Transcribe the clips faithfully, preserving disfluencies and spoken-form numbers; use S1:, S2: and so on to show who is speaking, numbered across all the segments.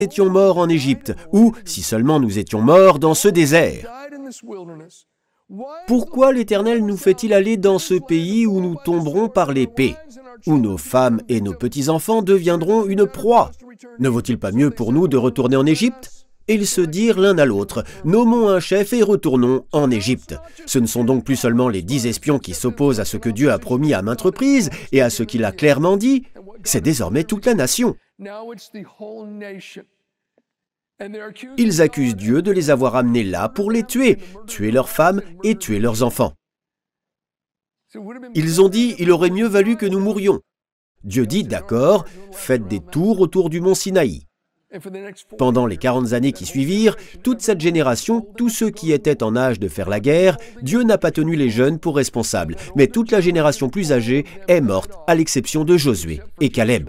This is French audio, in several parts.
S1: étions morts en Égypte, ou si seulement nous étions morts dans ce désert. Pourquoi l'Éternel nous fait-il aller dans ce pays où nous tomberons par l'épée, où nos femmes et nos petits-enfants deviendront une proie? Ne vaut-il pas mieux pour nous de retourner en Égypte? Et ils se dirent l'un à l'autre, « Nommons un chef et retournons en Égypte. » Ce ne sont donc plus seulement les dix espions qui s'opposent à ce que Dieu a promis à maintes reprises et à ce qu'il a clairement dit, c'est désormais toute la nation. Ils accusent Dieu de les avoir amenés là pour les tuer, tuer leurs femmes et tuer leurs enfants. Ils ont dit, il aurait mieux valu que nous mourions. Dieu dit, d'accord, faites des tours autour du mont Sinaï. Pendant les quarante années qui suivirent, toute cette génération, tous ceux qui étaient en âge de faire la guerre, Dieu n'a pas tenu les jeunes pour responsables, mais toute la génération plus âgée est morte, à l'exception de Josué et Caleb.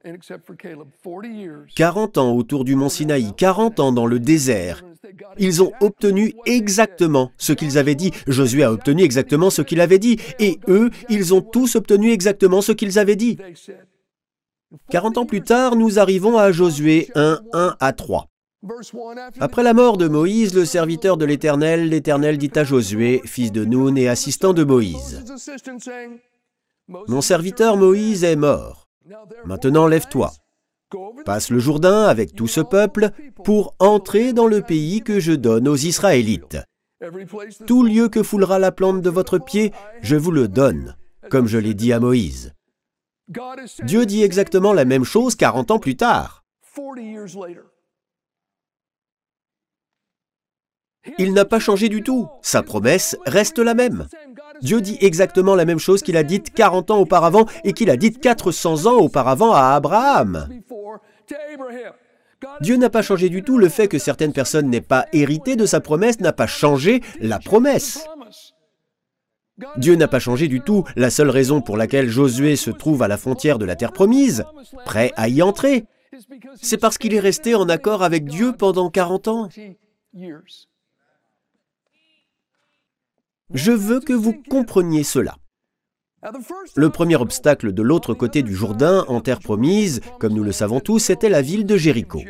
S1: quarante ans autour du mont Sinaï, quarante ans dans le désert. Ils ont obtenu exactement ce qu'ils avaient dit. Josué a obtenu exactement ce qu'il avait dit. Et eux, ils ont tous obtenu exactement ce qu'ils avaient dit. quarante ans plus tard, nous arrivons à Josué un, un à trois. Après la mort de Moïse, le serviteur de l'Éternel, l'Éternel dit à Josué, fils de Nun et assistant de Moïse, « Mon serviteur Moïse est mort. Maintenant lève-toi, passe le Jourdain avec tout ce peuple pour entrer dans le pays que je donne aux Israélites. Tout lieu que foulera la plante de votre pied, je vous le donne, comme je l'ai dit à Moïse. » Dieu dit exactement la même chose quarante ans plus tard. Il n'a pas changé du tout. Sa promesse reste la même. Dieu dit exactement la même chose qu'il a dite quarante ans auparavant et qu'il a dite quatre cents ans auparavant à Abraham. Dieu n'a pas changé du tout. Le fait que certaines personnes n'aient pas hérité de sa promesse n'a pas changé la promesse. Dieu n'a pas changé du tout. La seule raison pour laquelle Josué se trouve à la frontière de la terre promise, prêt à y entrer, c'est parce qu'il est resté en accord avec Dieu pendant quarante ans. Je veux que vous compreniez cela. Le premier obstacle de l'autre côté du Jourdain, en terre promise, comme nous le savons tous, c'était la ville de Jéricho.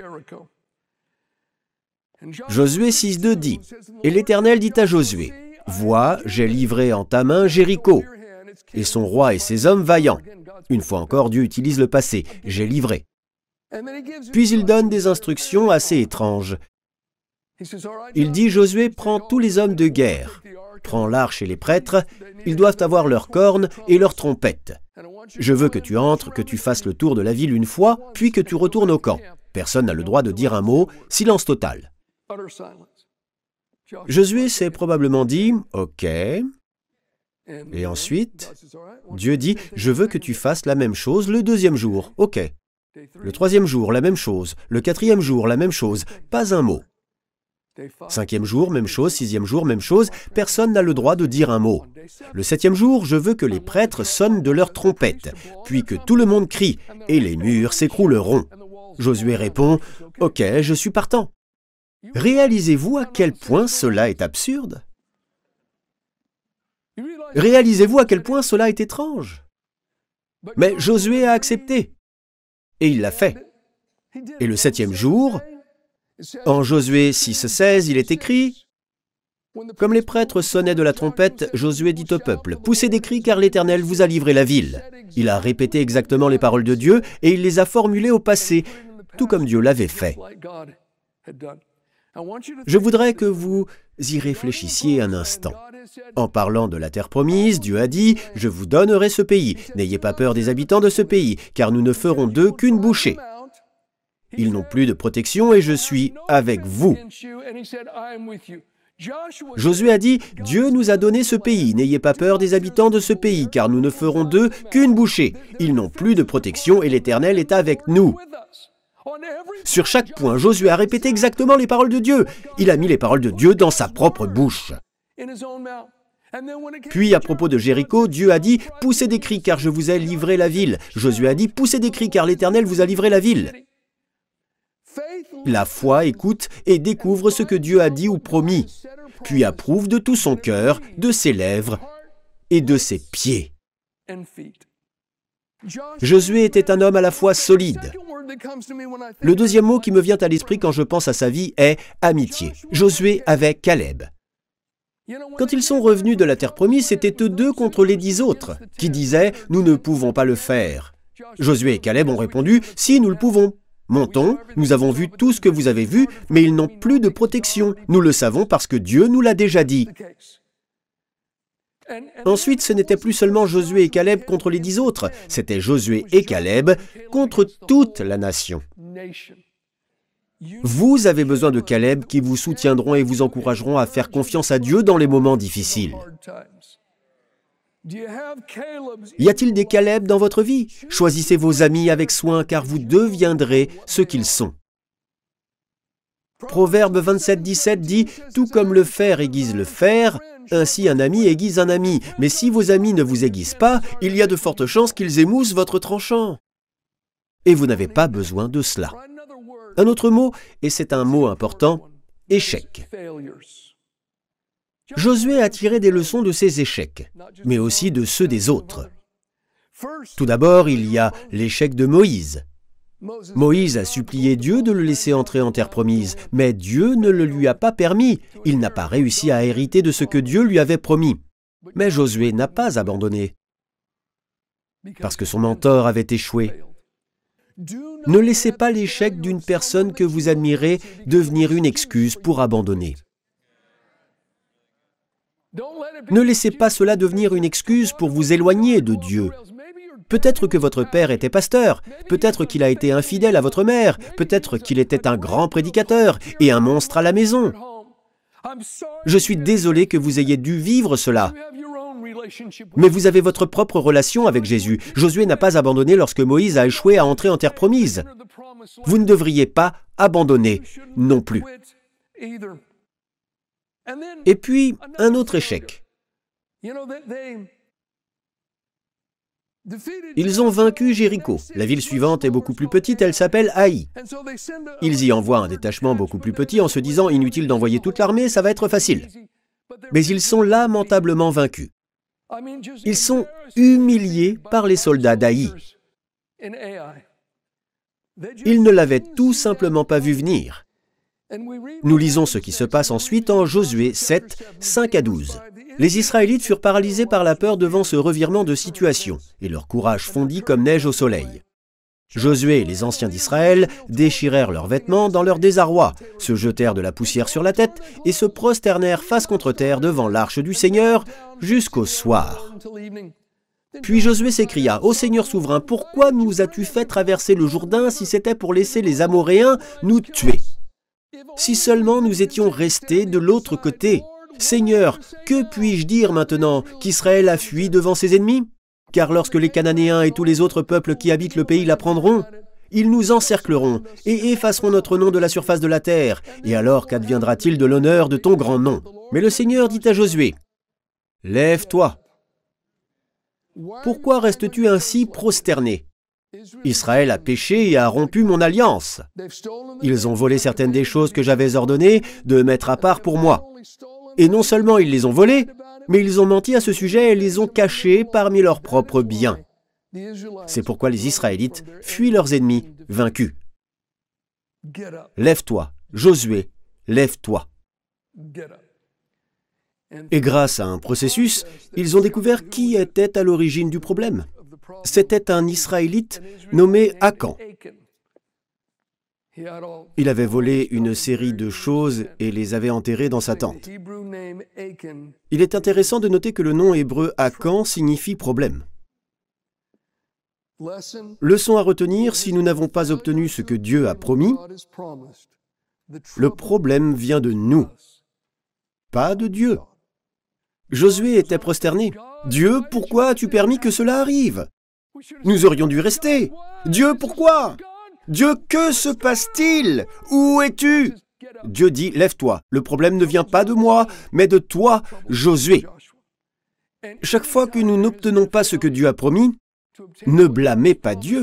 S1: Josué six deux dit, « Et l'Éternel dit à Josué, « Vois, j'ai livré en ta main Jéricho, et son roi et ses hommes vaillants. » Une fois encore, Dieu utilise le passé, « j'ai livré ». Puis il donne des instructions assez étranges. Il dit, « Josué, prends tous les hommes de guerre, prends l'arche et les prêtres, ils doivent avoir leurs cornes et leurs trompettes. Je veux que tu entres, que tu fasses le tour de la ville une fois, puis que tu retournes au camp. Personne n'a le droit de dire un mot, silence total. » Josué s'est probablement dit, « Ok. » Et ensuite, Dieu dit, « Je veux que tu fasses la même chose le deuxième jour. Ok. » Le troisième jour, la même chose. Le quatrième jour, la même chose. Pas un mot. Cinquième jour, même chose. Sixième jour, même chose. Personne n'a le droit de dire un mot. Le septième jour, je veux que les prêtres sonnent de leurs trompettes, puis que tout le monde crie, et les murs s'écrouleront. Josué répond, « Ok, je suis partant. » Réalisez-vous à quel point cela est absurde? Réalisez-vous à quel point cela est étrange? Mais Josué a accepté, et il l'a fait. Et le septième jour, en Josué six seize, il est écrit, « Comme les prêtres sonnaient de la trompette, Josué dit au peuple, « Poussez des cris car l'Éternel vous a livré la ville. » Il a répété exactement les paroles de Dieu, et il les a formulées au passé, tout comme Dieu l'avait fait. Je voudrais que vous y réfléchissiez un instant. En parlant de la terre promise, Dieu a dit, « Je vous donnerai ce pays. N'ayez pas peur des habitants de ce pays, car nous ne ferons d'eux qu'une bouchée. Ils n'ont plus de protection et je suis avec vous. » Josué a dit, « Dieu nous a donné ce pays. N'ayez pas peur des habitants de ce pays, car nous ne ferons d'eux qu'une bouchée. Ils n'ont plus de protection et l'Éternel est avec nous. » Sur chaque point, Josué a répété exactement les paroles de Dieu. Il a mis les paroles de Dieu dans sa propre bouche. Puis, à propos de Jéricho, Dieu a dit, « Poussez des cris, car je vous ai livré la ville. » Josué a dit, « Poussez des cris, car l'Éternel vous a livré la ville. » La foi écoute et découvre ce que Dieu a dit ou promis, puis approuve de tout son cœur, de ses lèvres et de ses pieds. Josué était un homme à la fois solide. Le deuxième mot qui me vient à l'esprit quand je pense à sa vie est amitié. Josué avec Caleb. Quand ils sont revenus de la terre promise, c'était eux deux contre les dix autres, qui disaient « Nous ne pouvons pas le faire ». Josué et Caleb ont répondu « Si, nous le pouvons. Montons, nous avons vu tout ce que vous avez vu, mais ils n'ont plus de protection. Nous le savons parce que Dieu nous l'a déjà dit. » Ensuite, ce n'était plus seulement Josué et Caleb contre les dix autres, c'était Josué et Caleb contre toute la nation. Vous avez besoin de Caleb qui vous soutiendront et vous encourageront à faire confiance à Dieu dans les moments difficiles. Y a-t-il des Caleb dans votre vie? Choisissez vos amis avec soin car vous deviendrez ce qu'ils sont. Proverbe vingt-sept, dix-sept dit « Tout comme le fer aiguise le fer, ainsi un ami aiguise un ami. Mais si vos amis ne vous aiguisent pas, il y a de fortes chances qu'ils émoussent votre tranchant. » Et vous n'avez pas besoin de cela. Un autre mot, et c'est un mot important, échec. Josué a tiré des leçons de ses échecs, mais aussi de ceux des autres. Tout d'abord, il y a l'échec de Moïse. Moïse a supplié Dieu de le laisser entrer en terre promise, mais Dieu ne le lui a pas permis. Il n'a pas réussi à hériter de ce que Dieu lui avait promis. Mais Josué n'a pas abandonné, parce que son mentor avait échoué. Ne laissez pas l'échec d'une personne que vous admirez devenir une excuse pour abandonner. Ne laissez pas cela devenir une excuse pour vous éloigner de Dieu. Peut-être que votre père était pasteur, peut-être qu'il a été infidèle à votre mère, peut-être qu'il était un grand prédicateur et un monstre à la maison. Je suis désolé que vous ayez dû vivre cela. Mais vous avez votre propre relation avec Jésus. Josué n'a pas abandonné lorsque Moïse a échoué à entrer en terre promise. Vous ne devriez pas abandonner non plus. Et puis, un autre échec. Ils ont vaincu Jéricho. La ville suivante est beaucoup plus petite, elle s'appelle Haï. Ils y envoient un détachement beaucoup plus petit en se disant « Inutile d'envoyer toute l'armée, ça va être facile ». Mais ils sont lamentablement vaincus. Ils sont humiliés par les soldats d'Haï. Ils ne l'avaient tout simplement pas vu venir. Nous lisons ce qui se passe ensuite en Josué sept, cinq à douze. Les Israélites furent paralysés par la peur devant ce revirement de situation, et leur courage fondit comme neige au soleil. Josué et les anciens d'Israël déchirèrent leurs vêtements dans leur désarroi, se jetèrent de la poussière sur la tête et se prosternèrent face contre terre devant l'arche du Seigneur jusqu'au soir. Puis Josué s'écria, « Ô Seigneur souverain, pourquoi nous as-tu fait traverser le Jourdain si c'était pour laisser les Amoréens nous tuer? Si seulement nous étions restés de l'autre côté. Seigneur, que puis-je dire maintenant qu'Israël a fui devant ses ennemis? Car lorsque les Cananéens et tous les autres peuples qui habitent le pays l'apprendront, ils nous encercleront et effaceront notre nom de la surface de la terre. Et alors qu'adviendra-t-il de l'honneur de ton grand nom? » Mais le Seigneur dit à Josué, « Lève-toi. Pourquoi restes-tu ainsi prosterné? Israël a péché et a rompu mon alliance. Ils ont volé certaines des choses que j'avais ordonnées de mettre à part pour moi. Et non seulement ils les ont volées, mais ils ont menti à ce sujet et les ont cachés parmi leurs propres biens. C'est pourquoi les Israélites fuient leurs ennemis vaincus. Lève-toi, Josué, lève-toi. Et grâce à un processus, ils ont découvert qui était à l'origine du problème. C'était un Israélite nommé Akan. Il avait volé une série de choses et les avait enterrées dans sa tente. Il est intéressant de noter que le nom hébreu Akan signifie problème. Leçon à retenir, si nous n'avons pas obtenu ce que Dieu a promis, le problème vient de nous, pas de Dieu. Josué était prosterné. « Dieu, pourquoi as-tu permis que cela arrive? Nous aurions dû rester. Dieu, pourquoi? Dieu, que se passe-t-il? Où es-tu? » Dieu dit, « Lève-toi. Le problème ne vient pas de moi, mais de toi, Josué. » Chaque fois que nous n'obtenons pas ce que Dieu a promis, ne blâmez pas Dieu.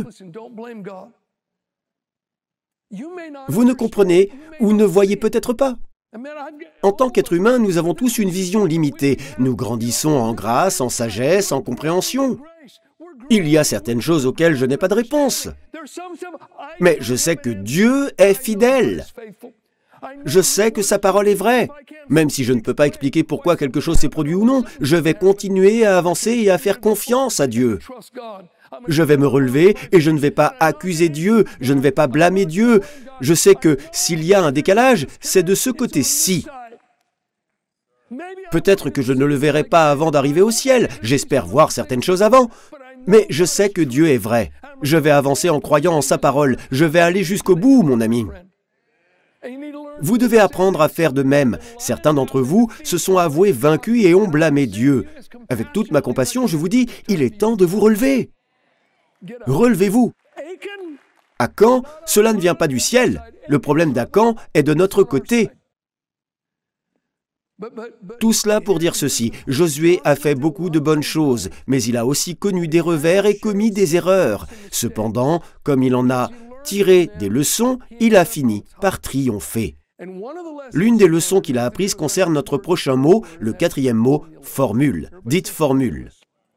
S1: Vous ne comprenez ou ne voyez peut-être pas. En tant qu'être humain, nous avons tous une vision limitée. Nous grandissons en grâce, en sagesse, en compréhension. Il y a certaines choses auxquelles je n'ai pas de réponse. Mais je sais que Dieu est fidèle. Je sais que sa parole est vraie. Même si je ne peux pas expliquer pourquoi quelque chose s'est produit ou non, je vais continuer à avancer et à faire confiance à Dieu. Je vais me relever et je ne vais pas accuser Dieu, je ne vais pas blâmer Dieu. Je sais que s'il y a un décalage, c'est de ce côté-ci. Peut-être que je ne le verrai pas avant d'arriver au ciel, j'espère voir certaines choses avant. Mais je sais que Dieu est vrai. Je vais avancer en croyant en sa parole. Je vais aller jusqu'au bout, mon ami. Vous devez apprendre à faire de même. Certains d'entre vous se sont avoués vaincus et ont blâmé Dieu. Avec toute ma compassion, je vous dis, il est temps de vous relever. Relevez-vous. Achan, cela ne vient pas du ciel. Le problème d'Achan est de notre côté. Tout cela pour dire ceci, Josué a fait beaucoup de bonnes choses, mais il a aussi connu des revers et commis des erreurs. Cependant, comme il en a tiré des leçons, il a fini par triompher. L'une des leçons qu'il a apprises concerne notre prochain mot, le quatrième mot, formule. Dites formule.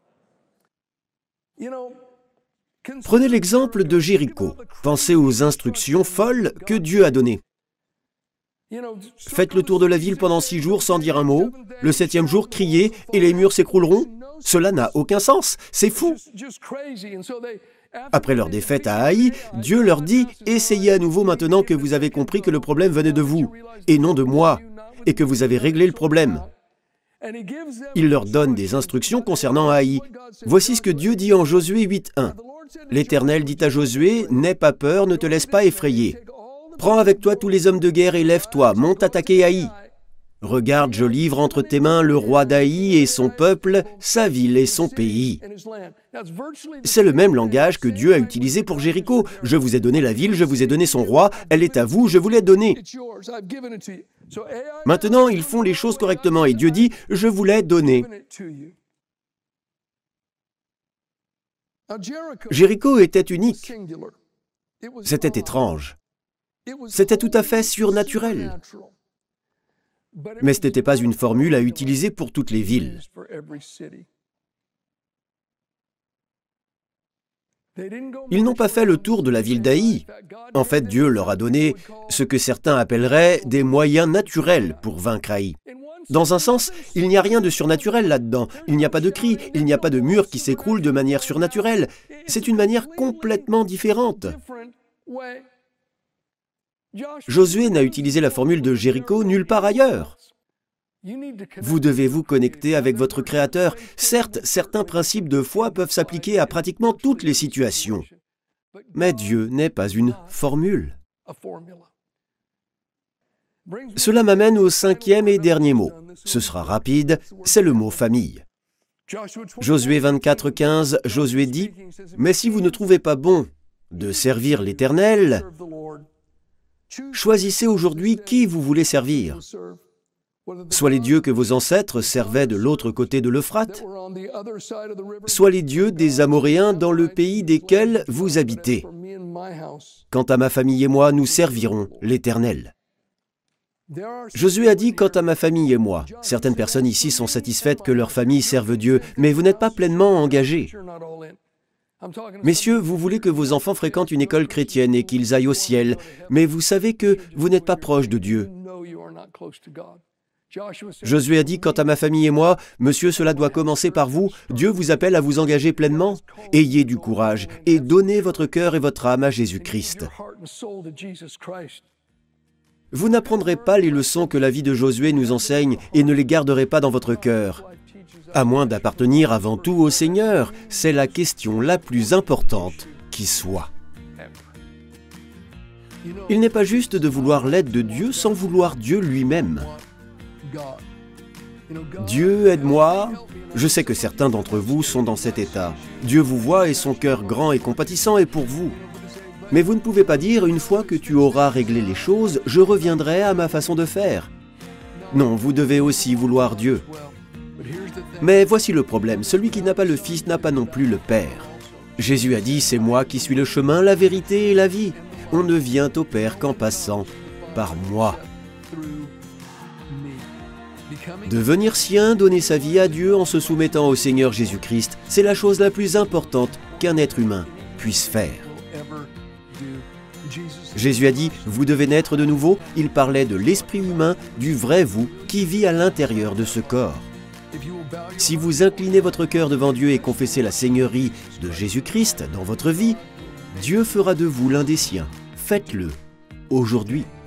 S1: Prenez l'exemple de Jéricho. Pensez aux instructions folles que Dieu a données. Faites le tour de la ville pendant six jours sans dire un mot. Le septième jour, criez et les murs s'écrouleront. Cela n'a aucun sens. C'est fou. Après leur défaite à Haï, Dieu leur dit « Essayez à nouveau maintenant que vous avez compris que le problème venait de vous, et non de moi, et que vous avez réglé le problème. » Il leur donne des instructions concernant Haï. Voici ce que Dieu dit en Josué huit, un. L'Éternel dit à Josué « N'aie pas peur, ne te laisse pas effrayer. Prends avec toi tous les hommes de guerre et lève-toi, monte attaquer Haï. Regarde, je livre entre tes mains le roi d'Haï et son peuple, sa ville et son pays. » C'est le même langage que Dieu a utilisé pour Jéricho. Je vous ai donné la ville, je vous ai donné son roi, elle est à vous, je vous l'ai donnée. Maintenant, ils font les choses correctement et Dieu dit, je vous l'ai donnée. Jéricho était unique. C'était étrange. C'était tout à fait surnaturel. Mais ce n'était pas une formule à utiliser pour toutes les villes. Ils n'ont pas fait le tour de la ville d'Haï. En fait, Dieu leur a donné ce que certains appelleraient des moyens naturels pour vaincre Haï. Dans un sens, il n'y a rien de surnaturel là-dedans. Il n'y a pas de cris, il n'y a pas de mur qui s'écroule de manière surnaturelle. C'est une manière complètement différente. Josué n'a utilisé la formule de Jéricho nulle part ailleurs. Vous devez vous connecter avec votre Créateur. Certes, certains principes de foi peuvent s'appliquer à pratiquement toutes les situations. Mais Dieu n'est pas une formule. Cela m'amène au cinquième et dernier mot. Ce sera rapide, c'est le mot famille. Josué vingt-quatre, quinze, Josué dit « Mais si vous ne trouvez pas bon de servir l'Éternel, choisissez aujourd'hui qui vous voulez servir. Soit les dieux que vos ancêtres servaient de l'autre côté de l'Euphrate, soit les dieux des Amoréens dans le pays desquels vous habitez. Quant à ma famille et moi, nous servirons l'Éternel. » Josué a dit « Quant à ma famille et moi ». Certaines personnes ici sont satisfaites que leur famille serve Dieu, mais vous n'êtes pas pleinement engagés. Messieurs, vous voulez que vos enfants fréquentent une école chrétienne et qu'ils aillent au ciel, mais vous savez que vous n'êtes pas proche de Dieu. Josué a dit, quant à ma famille et moi, monsieur, cela doit commencer par vous. Dieu vous appelle à vous engager pleinement. Ayez du courage et donnez votre cœur et votre âme à Jésus-Christ. Vous n'apprendrez pas les leçons que la vie de Josué nous enseigne et ne les garderez pas dans votre cœur. À moins d'appartenir avant tout au Seigneur, c'est la question la plus importante qui soit. Il n'est pas juste de vouloir l'aide de Dieu sans vouloir Dieu lui-même. Dieu, aide-moi. Je sais que certains d'entre vous sont dans cet état. Dieu vous voit et son cœur grand et compatissant est pour vous. Mais vous ne pouvez pas dire, une fois que tu auras réglé les choses, je reviendrai à ma façon de faire. Non, vous devez aussi vouloir Dieu. Mais voici le problème, celui qui n'a pas le Fils n'a pas non plus le Père. Jésus a dit, c'est moi qui suis le chemin, la vérité et la vie. On ne vient au Père qu'en passant par moi. Devenir sien, donner sa vie à Dieu en se soumettant au Seigneur Jésus-Christ, c'est la chose la plus importante qu'un être humain puisse faire. Jésus a dit « Vous devez naître de nouveau ». Il parlait de l'esprit humain, du vrai vous, qui vit à l'intérieur de ce corps. Si vous inclinez votre cœur devant Dieu et confessez la seigneurie de Jésus-Christ dans votre vie, Dieu fera de vous l'un des siens. Faites-le aujourd'hui.